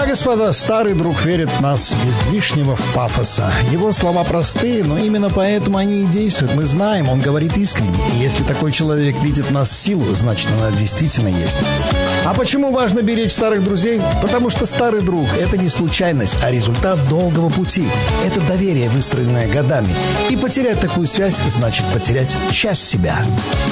Господа, старый друг верит в нас без лишнего пафоса. Его слова простые, но именно поэтому они и действуют. Мы знаем, он говорит искренне. И если такой человек видит в нас силу, значит, она действительно есть. А почему важно беречь старых друзей? Потому что старый друг – это не случайность, а результат долгого пути. Это доверие, выстроенное годами. И потерять такую связь – значит потерять часть себя.